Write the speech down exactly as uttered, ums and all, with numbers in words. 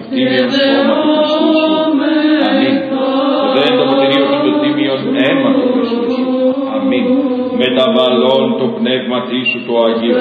τίμιον σώμα του Χριστού σου. Αμήν. Το δε το μαρτυρίο σου το τίμιον αίμα του Χριστού σου. Αμήν. Μεταβαλλών το πνεύματί σου το Αγίο.